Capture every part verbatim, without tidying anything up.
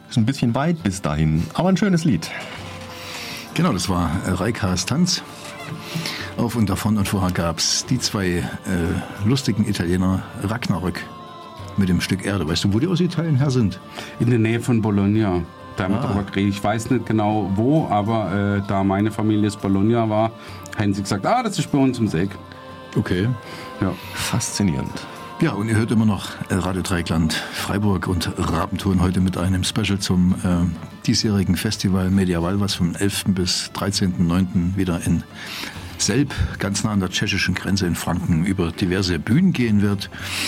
Ist ein bisschen weit bis dahin, aber ein schönes Lied. Genau, das war Reikas Tanz. Auf und davon, und vorher gab es die zwei äh, lustigen Italiener, Ragnarök mit dem Stück Erde. Weißt du, wo die aus Italien her sind? In der Nähe von Bologna. Da haben wir Ah. drüber geredet. Ich weiß nicht genau wo, aber äh, da meine Familie aus Bologna war, haben sie gesagt, ah, das ist bei uns im Seeg. Okay. Ja. Faszinierend. Ja, und ihr hört immer noch Radio Dreieckland Freiburg und Rabenton heute mit einem Special zum äh, diesjährigen Festival Mediaval, was vom elften bis dreizehnten neunten wieder in Selb, ganz nah an der tschechischen Grenze in Franken, über diverse Bühnen gehen wird.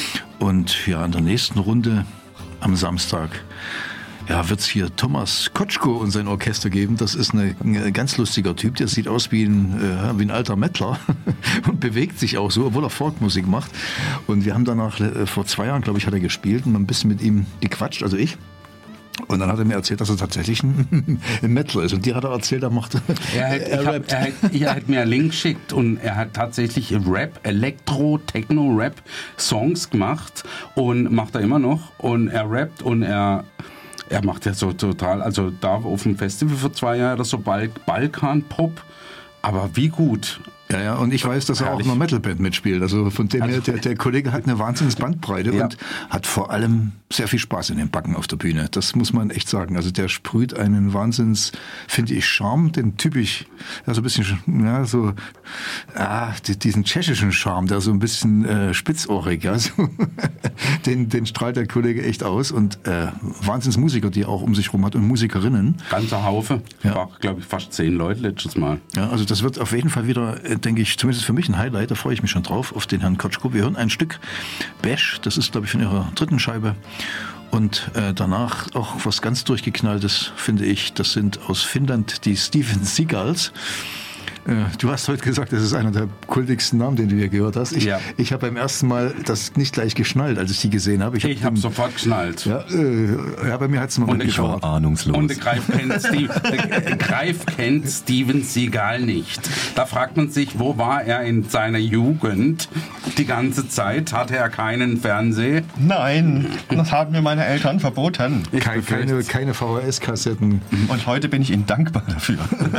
Und ja, in der nächsten Runde am Samstag ja, wird es hier Thomas Kotschko und sein Orchester geben. Das ist eine, ein ganz lustiger Typ. Der sieht aus wie ein, äh, wie ein alter Mettler und bewegt sich auch so, obwohl er Folkmusik macht. Und wir haben danach, äh, vor zwei Jahren, glaube ich, hat er gespielt und ein bisschen mit ihm gequatscht, also ich. Und dann hat er mir erzählt, dass er tatsächlich ein, ein Mettler ist. Und dir hat er erzählt, er macht. Er hat, er ich hab, rappt. er, hat, er hat mir einen Link geschickt und er hat tatsächlich Rap, Elektro, Techno, Rap Songs gemacht und macht er immer noch. Und er rappt und er, er macht ja so total, also da auf dem Festival vor zwei Jahren oder so Balk, Balkan-Pop. Aber wie gut. Ja, ja, und ich weiß, dass er Herrlich. auch in einer Metalband mitspielt. Also von dem her, der, der Kollege hat eine wahnsinns Bandbreite Ja. und hat vor allem sehr viel Spaß in den Backen auf der Bühne. Das muss man echt sagen. Also der sprüht einen Wahnsinns, finde ich, Charme, den typisch, ja, so ein bisschen, ja, so, ah, die, diesen tschechischen Charme, der so ein bisschen äh, spitzohrig, ja, so, den, den strahlt der Kollege echt aus und äh, Wahnsinnsmusiker, die er auch um sich rum hat und Musikerinnen. Ganzer Haufe. Ja. War, glaube ich, fast zehn Leute letztes Mal. Ja, also das wird auf jeden Fall wieder, äh, denke ich, zumindest für mich ein Highlight, da freue ich mich schon drauf, auf den Herrn Kotschko. Wir hören ein Stück Bash, das ist, glaube ich, von ihrer dritten Scheibe. Und äh, danach auch was ganz Durchgeknalltes, finde ich, das sind aus Finnland die Steven Seagulls. Äh, du hast heute gesagt, das ist einer der kultigsten Namen, den du hier gehört hast. Ich, Ja. ich habe beim ersten Mal das nicht gleich geschnallt, als ich die gesehen habe. Ich habe den- sofort geschnallt. ja, äh, ja, bei mir hat es einen Moment Und ich Ich war gedauert. ahnungslos. Und der Greif kennt, Steve, der Greif kennt Steven Seagal nicht. Da fragt man sich, wo war er in seiner Jugend die ganze Zeit? Hatte er keinen Fernseher? Nein, das haben mir meine Eltern verboten. Keine, keine, keine V H S-Kassetten. Und heute bin ich ihnen dankbar dafür.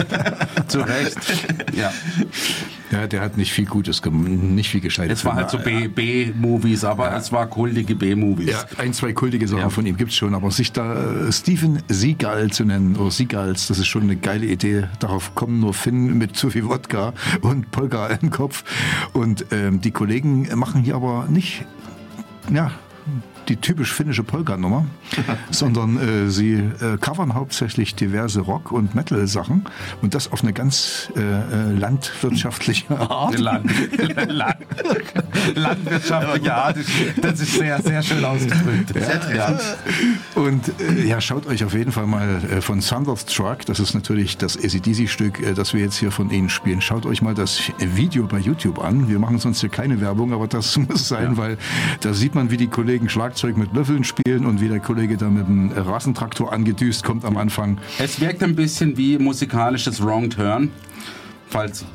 Zu Recht. Ja. Ja, der hat nicht viel Gutes gemacht, nicht viel Gescheites. Es war halt so B- B-Movies, aber Ja. es war kultige B-Movies. Ja, ein, zwei kultige Sachen Ja. von ihm gibt's schon, aber sich da äh, Steven Seagal zu nennen, oder Seagulls, das ist schon eine geile Idee. Darauf kommen nur Finnen mit zu viel Wodka und Polka im Kopf. Und ähm, die Kollegen machen hier aber nicht, ja, die typisch finnische Polka-Nummer, sondern äh, sie äh, covern hauptsächlich diverse Rock- und Metal-Sachen und das auf eine ganz äh, äh, landwirtschaftliche Art. Land, Land, landwirtschaftliche Art, das ist sehr, sehr schön ausgedrückt. Sehr treffend. Und äh, ja, schaut euch auf jeden Fall mal äh, von Thunderstruck, das ist natürlich das A C D C-Stück, äh, das wir jetzt hier von Ihnen spielen, schaut euch mal das Video bei YouTube an. Wir machen sonst hier keine Werbung, aber das muss sein, Ja. weil da sieht man, wie die Kollegen Schlagzeug mit Löffeln spielen und wie der Kollege da mit dem Rasentraktor angedüst kommt am Anfang. Es wirkt ein bisschen wie musikalisches Wrong Turn. Falls.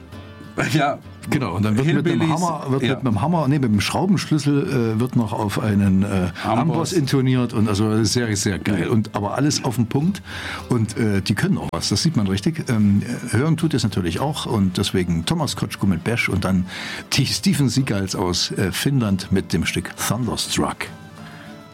Ja. Genau, und dann wird mit dem Hillbillies, Hammer, wird ja. mit dem Hammer, nee, mit dem Schraubenschlüssel äh, wird noch auf einen äh, Amboss. Amboss intoniert und also sehr, sehr geil. Und aber alles auf den Punkt und äh, die können auch was, das sieht man richtig. Ähm, hören tut es natürlich auch und deswegen Thomas Kotschko mit Bash und dann die Steven Seagulls aus äh, Finnland mit dem Stück Thunderstruck.